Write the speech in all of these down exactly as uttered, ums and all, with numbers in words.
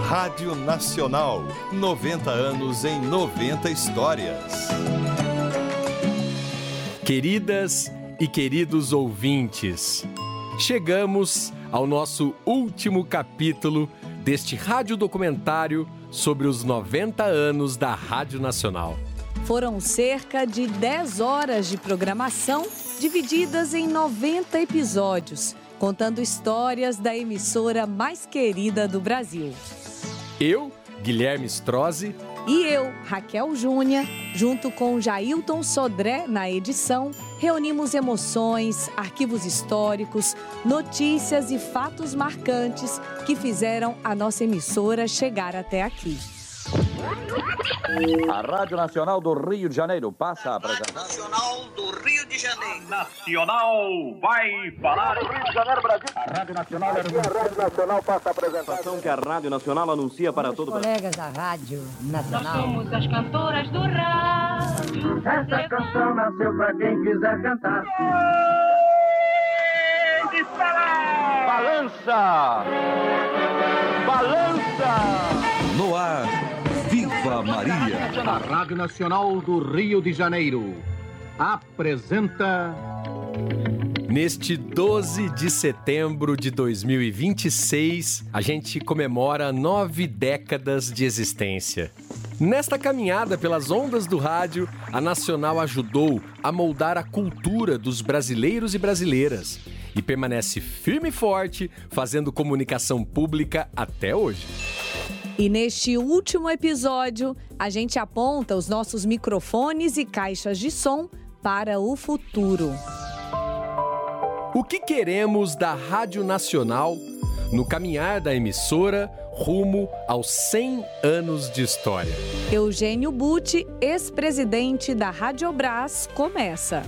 Rádio Nacional, noventa anos em noventa histórias. Queridas e queridos ouvintes, chegamos ao nosso último capítulo deste radiodocumentário sobre os noventa anos da Rádio Nacional. Foram cerca de dez horas de programação, divididas em noventa episódios, contando histórias da emissora mais querida do Brasil. Eu, Guilherme Strozzi. E eu, Raquel Júnior, junto com Jailton Sodré na edição, reunimos emoções, arquivos históricos, notícias e fatos marcantes que fizeram a nossa emissora chegar até aqui. A Rádio Nacional do Rio de Janeiro passa a apresentar... Rádio Nacional do Rio de Janeiro. A Nacional vai falar... Rio de Janeiro, Brasil. A Rádio Nacional... Aqui a Rádio Nacional passa a apresentação que a Rádio Nacional anuncia para todo o Brasil. Colegas da Rádio Nacional. Nós somos as cantoras do rádio. Essa canção nasceu pra quem quiser cantar. Balança! Balança! No ar, Viva Maria! A Rádio Nacional do Rio de Janeiro apresenta... Neste doze de setembro de dois mil e vinte e seis, a gente comemora nove décadas de existência. Nesta caminhada pelas ondas do rádio, a Nacional ajudou a moldar a cultura dos brasileiros e brasileiras e permanece firme e forte, fazendo comunicação pública até hoje. E neste último episódio, a gente aponta os nossos microfones e caixas de som para o futuro. O que queremos da Rádio Nacional no caminhar da emissora rumo aos cem anos de história? Eugênio Butti, ex-presidente da Radiobras, começa.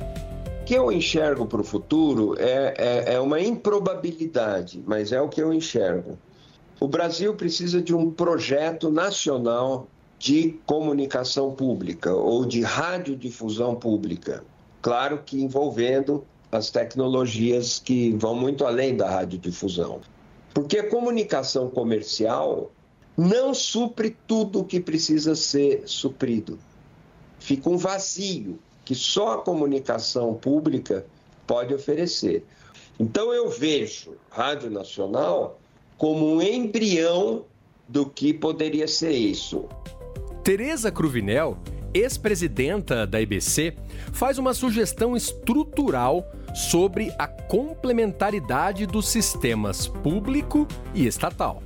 O que eu enxergo para o futuro é, é, é uma improbabilidade, mas é o que eu enxergo. O Brasil precisa de um projeto nacional de comunicação pública ou de radiodifusão pública. Claro que envolvendo as tecnologias que vão muito além da radiodifusão. Porque a comunicação comercial não supre tudo o que precisa ser suprido. Fica um vazio que só a comunicação pública pode oferecer. Então eu vejo Rádio Nacional como um embrião do que poderia ser isso. Tereza Cruvinel, ex-presidenta da I B C, faz uma sugestão estrutural sobre a complementaridade dos sistemas público e estatal.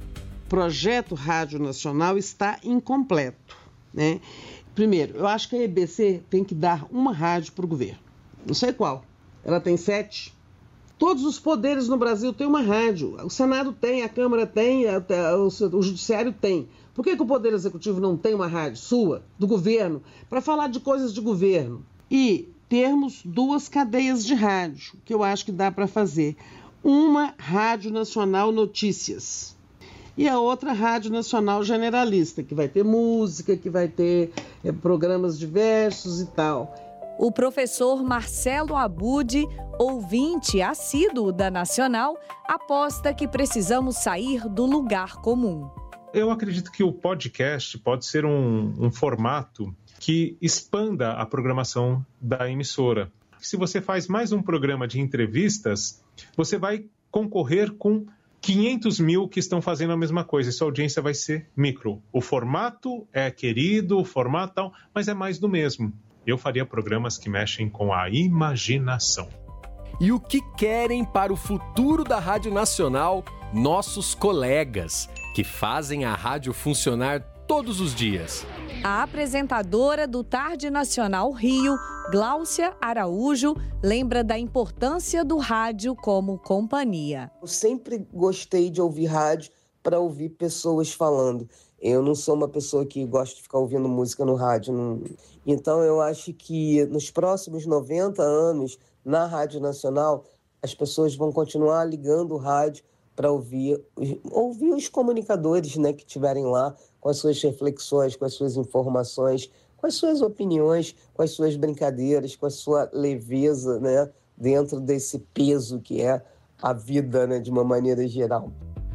O projeto Rádio Nacional está incompleto, né? Primeiro, eu acho que a I B C tem que dar uma rádio para o governo. Não sei qual. Ela tem sete. Todos os poderes no Brasil têm uma rádio. O Senado tem, a Câmara tem, o Judiciário tem. Por que que o Poder Executivo não tem uma rádio sua, do governo, para falar de coisas de governo? E termos duas cadeias de rádio, que eu acho que dá para fazer. Uma Rádio Nacional Notícias e a outra Rádio Nacional Generalista, que vai ter música, que vai ter é, programas diversos e tal. O professor Marcelo Abud, ouvinte assíduo da Nacional, aposta que precisamos sair do lugar comum. Eu acredito que o podcast pode ser um, um formato que expanda a programação da emissora. Se você faz mais um programa de entrevistas, você vai concorrer com quinhentos mil que estão fazendo a mesma coisa e sua audiência vai ser micro. O formato é querido, o formato tal, mas é mais do mesmo. Eu faria programas que mexem com a imaginação. E o que querem para o futuro da Rádio Nacional nossos colegas, que fazem a rádio funcionar todos os dias? A apresentadora do Tarde Nacional Rio, Gláucia Araújo, lembra da importância do rádio como companhia. Eu sempre gostei de ouvir rádio para ouvir pessoas falando. Eu não sou uma pessoa que gosta de ficar ouvindo música no rádio. Não. Então, eu acho que nos próximos noventa anos, na Rádio Nacional, as pessoas vão continuar ligando o rádio para ouvir, ouvir os comunicadores, né, que estiverem lá com as suas reflexões, com as suas informações, com as suas opiniões, com as suas brincadeiras, com a sua leveza, né, dentro desse peso que é a vida, né, de uma maneira geral.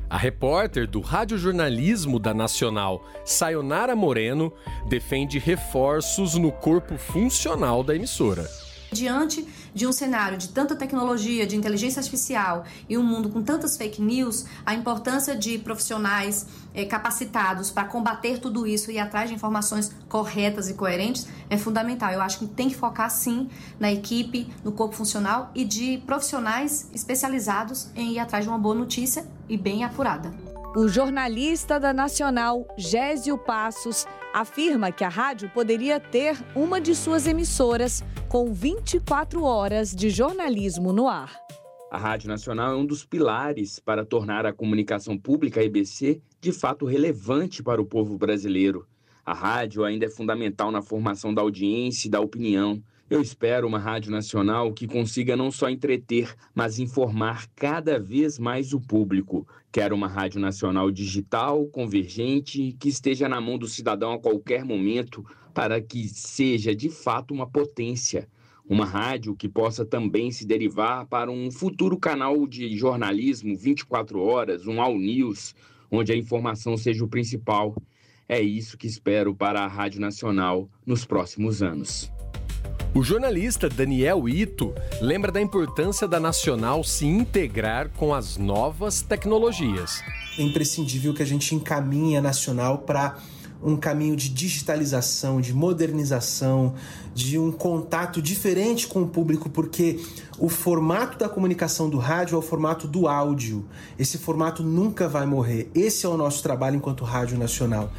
A repórter do radiojornalismo da Nacional, Sayonara Moreno, defende reforços no corpo funcional da emissora. Diante de um cenário de tanta tecnologia, de inteligência artificial e um mundo com tantas fake news, a importância de profissionais eh, capacitados para combater tudo isso e ir atrás de informações corretas e coerentes é fundamental. Eu acho que tem que focar, sim, na equipe, no corpo funcional e de profissionais especializados em ir atrás de uma boa notícia e bem apurada. O jornalista da Nacional, Gésio Passos, afirma que a rádio poderia ter uma de suas emissoras com vinte e quatro horas de jornalismo no ar. A Rádio Nacional é um dos pilares para tornar a comunicação pública E B C de fato relevante para o povo brasileiro. A rádio ainda é fundamental na formação da audiência e da opinião. Eu espero uma Rádio Nacional que consiga não só entreter, mas informar cada vez mais o público. Quero uma Rádio Nacional digital, convergente, que esteja na mão do cidadão a qualquer momento para que seja de fato uma potência. Uma rádio que possa também se derivar para um futuro canal de jornalismo vinte e quatro horas, um All News, onde a informação seja o principal. É isso que espero para a Rádio Nacional nos próximos anos. O jornalista Daniel Ito lembra da importância da Nacional se integrar com as novas tecnologias. É imprescindível que a gente encaminhe a Nacional para um caminho de digitalização, de modernização, de um contato diferente com o público, porque o formato da comunicação do rádio é o formato do áudio. Esse formato nunca vai morrer. Esse é o nosso trabalho enquanto Rádio Nacional.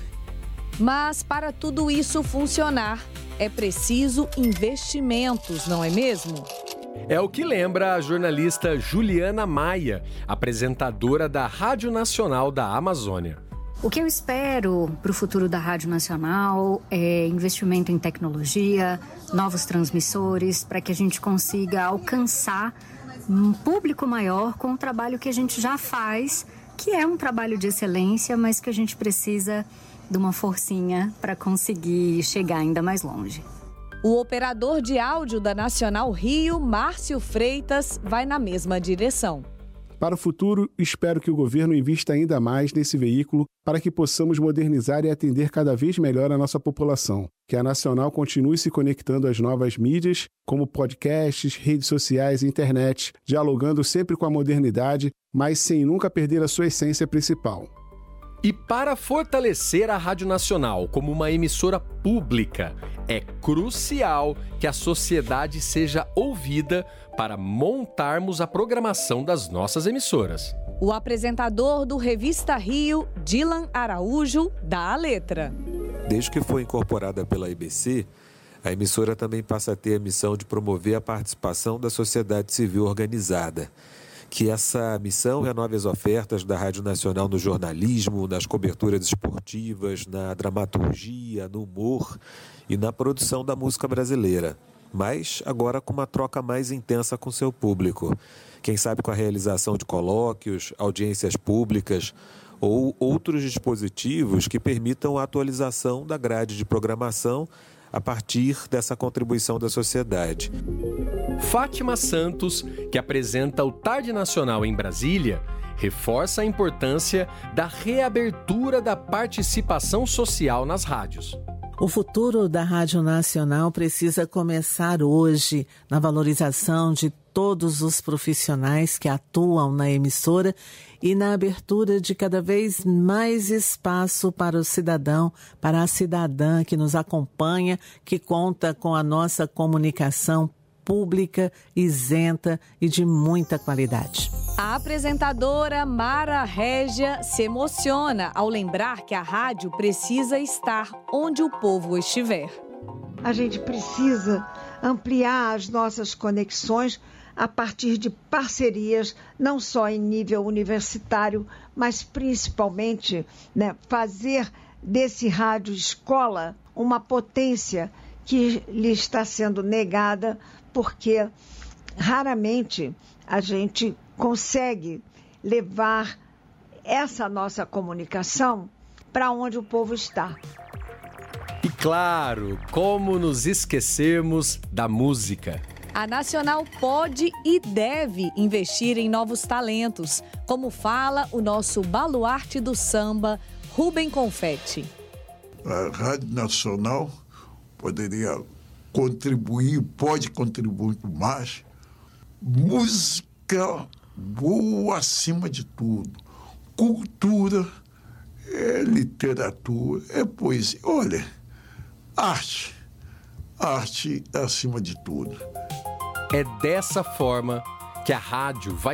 Mas para tudo isso funcionar, é preciso investimentos, não é mesmo? É o que lembra a jornalista Juliana Maia, apresentadora da Rádio Nacional da Amazônia. O que eu espero para o futuro da Rádio Nacional é investimento em tecnologia, novos transmissores, para que a gente consiga alcançar um público maior com o trabalho que a gente já faz, que é um trabalho de excelência, mas que a gente precisa de uma forcinha para conseguir chegar ainda mais longe. O operador de áudio da Nacional Rio, Márcio Freitas, vai na mesma direção. Para o futuro, espero que o governo invista ainda mais nesse veículo para que possamos modernizar e atender cada vez melhor a nossa população. Que a Nacional continue se conectando às novas mídias, como podcasts, redes sociais e internet, dialogando sempre com a modernidade, mas sem nunca perder a sua essência principal. E para fortalecer a Rádio Nacional como uma emissora pública, é crucial que a sociedade seja ouvida para montarmos a programação das nossas emissoras. O apresentador do Revista Rio, Dylan Araújo, dá a letra. Desde que foi incorporada pela E B C, a emissora também passa a ter a missão de promover a participação da sociedade civil organizada. Que essa missão renove as ofertas da Rádio Nacional no jornalismo, nas coberturas esportivas, na dramaturgia, no humor e na produção da música brasileira. Mas agora com uma troca mais intensa com seu público. Quem sabe com a realização de colóquios, audiências públicas ou outros dispositivos que permitam a atualização da grade de programação a partir dessa contribuição da sociedade. Fátima Santos, que apresenta o Tarde Nacional em Brasília, reforça a importância da reabertura da participação social nas rádios. O futuro da Rádio Nacional precisa começar hoje na valorização de todos os profissionais que atuam na emissora e na abertura de cada vez mais espaço para o cidadão, para a cidadã que nos acompanha, que conta com a nossa comunicação pública, isenta e de muita qualidade. A apresentadora Mara Régia se emociona ao lembrar que a rádio precisa estar onde o povo estiver. A gente precisa ampliar as nossas conexões a partir de parcerias, não só em nível universitário, mas principalmente, né, fazer desse rádio escola uma potência que lhe está sendo negada, porque raramente a gente consegue levar essa nossa comunicação para onde o povo está. E claro, como nos esquecermos da música. A Nacional pode e deve investir em novos talentos, como fala o nosso baluarte do samba, Rubem Confetti. A Rádio Nacional poderia contribuir, pode contribuir mais. Música boa acima de tudo. Cultura, é literatura, é poesia. Olha, arte. Arte acima de tudo. É dessa forma que a rádio vai